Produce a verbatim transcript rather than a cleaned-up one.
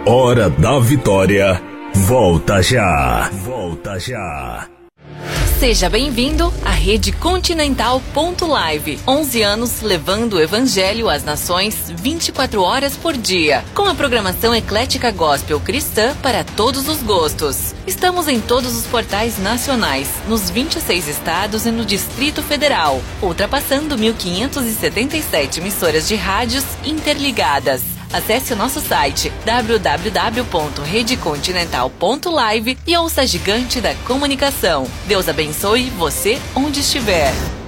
Hora da Vitória. Volta já. Volta já. Seja bem-vindo à Rede Continental ponto live. onze anos levando o Evangelho às nações vinte e quatro horas por dia. Com a programação eclética gospel cristã para todos os gostos. Estamos em todos os portais nacionais, nos vinte e seis estados e no Distrito Federal, ultrapassando mil quinhentas e setenta e sete emissoras de rádios interligadas. Acesse o nosso site w w w ponto rede continental ponto live e ouça a gigante da comunicação. Deus abençoe você onde estiver.